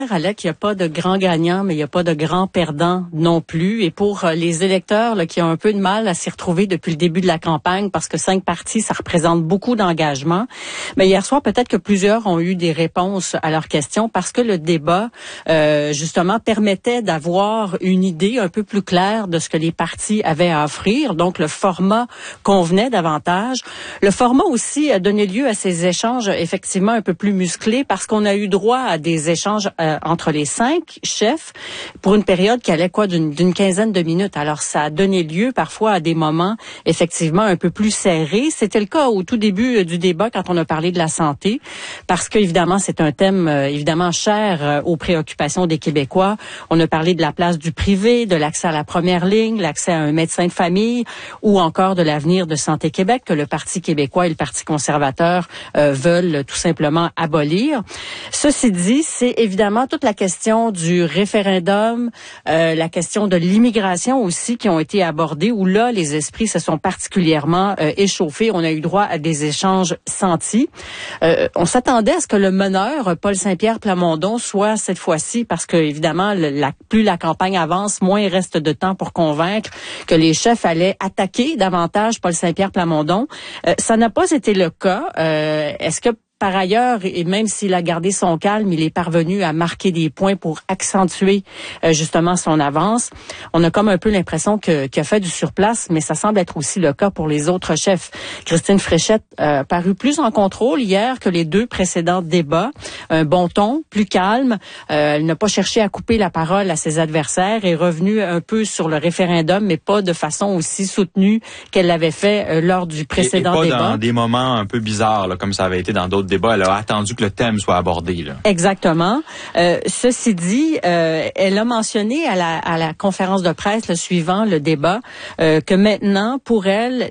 Alec, il n'y a pas de grand gagnant, mais il n'y a pas de grand perdant non plus. Et pour les électeurs là, qui ont un peu de mal à s'y retrouver depuis le début de la campagne, parce que 5 partis, ça représente beaucoup d'engagement. Mais hier soir, peut-être que plusieurs ont eu des réponses à leurs questions parce que le débat, justement, permettait d'avoir une idée un peu plus claire de ce que les partis avaient à offrir. Donc, le format convenait davantage. Le format aussi a donné lieu à ces échanges effectivement un peu plus musclés parce qu'on a eu droit à des échanges entre les 5 chefs pour une période qui allait d'une quinzaine de minutes. Alors, ça a donné lieu parfois à des moments effectivement un peu plus serrés. C'était le cas au tout début du débat quand on a parlé de la santé, parce qu'évidemment, c'est un thème évidemment cher aux préoccupations des Québécois. On a parlé de la place du privé, de l'accès à la première ligne, l'accès à un médecin de famille ou encore de l'avenir de Santé Québec que le Parti québécois et le Parti conservateur veulent tout simplement abolir. Ceci dit, c'est évidemment toute la question du référendum, la question de l'immigration aussi qui ont été abordées, où là, les esprits se sont particulièrement échauffés. On a eu droit à des échanges sentis. On s'attendait à ce que le meneur, Paul Saint-Pierre Plamondon, soit cette fois-ci, parce que évidemment, plus la campagne avance, moins il reste de temps pour convaincre que les chefs allaient attaquer davantage Paul Saint-Pierre Plamondon. Ça n'a pas été le cas. Est-ce que par ailleurs, et même s'il a gardé son calme, il est parvenu à marquer des points pour accentuer justement son avance. On a comme un peu l'impression qu'il a fait du surplace, mais ça semble être aussi le cas pour les autres chefs. Christine Fréchette parut plus en contrôle hier que les 2 précédents débats. Un bon ton, plus calme. Elle n'a pas cherché à couper la parole à ses adversaires, est revenue un peu sur le référendum, mais pas de façon aussi soutenue qu'elle l'avait fait lors du précédent débat. Et pas dans des moments un peu bizarres, là, comme ça avait été dans d'autres débat, elle a attendu que le thème soit abordé. Là. Exactement. Ceci dit, elle a mentionné à la conférence de presse le suivant le débat que maintenant, pour elle,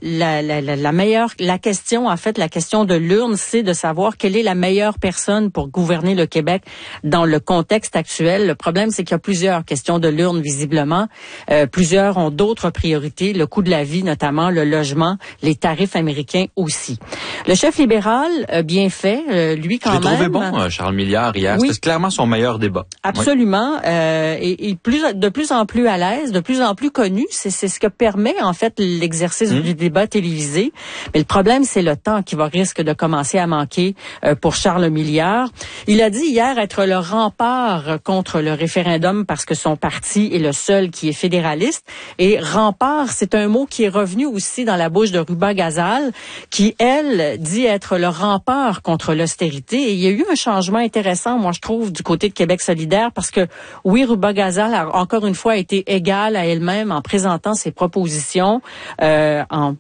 la question de l'urne, c'est de savoir quelle est la meilleure personne pour gouverner le Québec dans le contexte actuel. Le problème, c'est qu'il y a plusieurs questions de l'urne, visiblement. Plusieurs ont d'autres priorités, le coût de la vie notamment, le logement, les tarifs américains aussi. Le chef libéral, bien fait, lui quand même. Je l'ai trouvé bon, Charles Milliard, hier. Oui. C'était clairement son meilleur débat. Absolument. Oui. Et de plus en plus à l'aise, de plus en plus connu. C'est ce que permet, en fait, l'exercice du débat télévisé. Mais le problème, c'est le temps qui risque de commencer à manquer pour Charles Milliard. Il a dit hier être le rempart contre le référendum parce que son parti est le seul qui est fédéraliste. Et rempart, c'est un mot qui est revenu aussi dans la bouche de Ruba Gazal, qui, elle, dit être le rempart contre l'austérité. Et il y a eu un changement intéressant, moi, je trouve, du côté de Québec solidaire, parce que, oui, Ruba Gazal a encore une fois été égale à elle-même en présentant ses propositions, en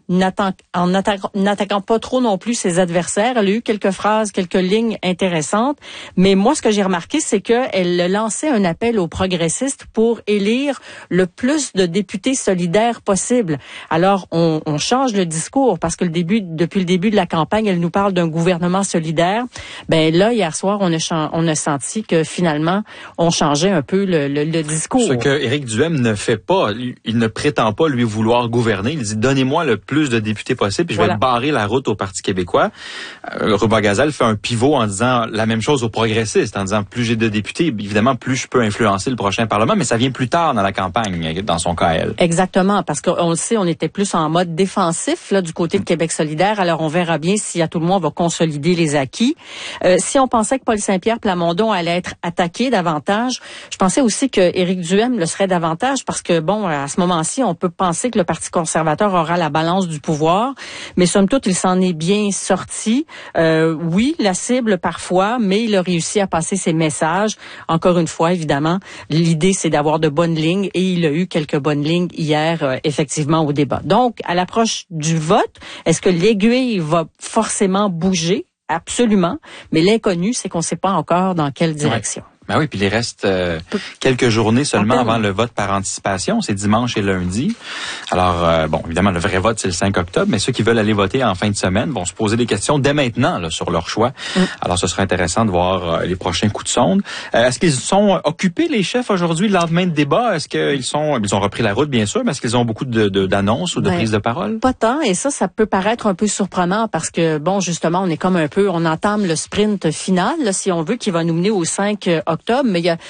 n'attaquant pas trop non plus ses adversaires. Elle a eu quelques phrases, quelques lignes intéressantes. Mais moi, ce que j'ai remarqué, c'est qu'elle lançait un appel aux progressistes pour élire le plus de députés solidaires possible. Alors, on change le discours, parce que depuis le début de la campagne, elle nous parle d'un gouvernement solidaire. Ben là, hier soir, on a senti que finalement, on changeait un peu le discours. Ce que Éric Duhem ne fait pas, il ne prétend pas lui vouloir gouverner. Il dit, donnez-moi le plus de députés possible, puis je vais barrer la route au Parti québécois. Ruba Gazal fait un pivot en disant la même chose aux progressistes, en disant plus j'ai de députés, évidemment, plus je peux influencer le prochain Parlement, mais ça vient plus tard dans la campagne, dans son cas, elle. Exactement, parce qu'on le sait, on était plus en mode défensif là du côté de Québec solidaire, alors on verra bien si à tout le monde on va consolider les acquis. Si on pensait que Paul Saint-Pierre Plamondon allait être attaqué davantage, je pensais aussi que Éric Duhem le serait davantage parce que, bon, à ce moment-ci, on peut penser que le Parti conservateur aura la balance du pouvoir, mais somme toute, il s'en est bien sorti. Oui, la cible parfois, mais il a réussi à passer ses messages. Encore une fois, évidemment, l'idée, c'est d'avoir de bonnes lignes et il a eu quelques bonnes lignes hier, effectivement, au débat. Donc, à l'approche du vote, est-ce que l'aiguille va forcément bouger? Absolument. Mais l'inconnu, c'est qu'on ne sait pas encore dans quelle direction. Ouais. Ben oui, puis il reste quelques journées seulement avant le vote par anticipation. C'est dimanche et lundi. Alors, bon, évidemment, le vrai vote, c'est le 5 octobre, mais ceux qui veulent aller voter en fin de semaine vont se poser des questions dès maintenant là, sur leur choix. Alors, ce sera intéressant de voir les prochains coups de sonde. Est-ce qu'ils sont occupés, les chefs, aujourd'hui, le lendemain de débat? Est-ce qu'ils ont repris la route, bien sûr, mais est-ce qu'ils ont beaucoup d'annonces ou de prises de parole? Pas tant, et ça peut paraître un peu surprenant parce que, bon, justement, on entame le sprint final, là, si on veut, qui va nous mener au 5 octobre. octobre, mais il